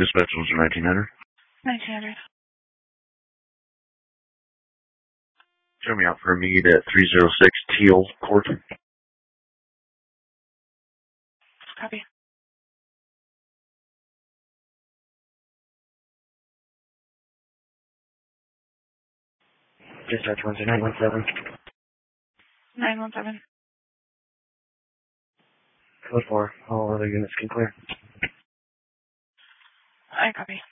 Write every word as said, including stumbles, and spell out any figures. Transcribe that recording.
Dispatch was nineteen hundred. nineteen hundred. Show me out for a meet at three oh six Teal Court. Copy. Dispatch one two nine one seven. nine one seven. Code four. All other units can clear. I copy.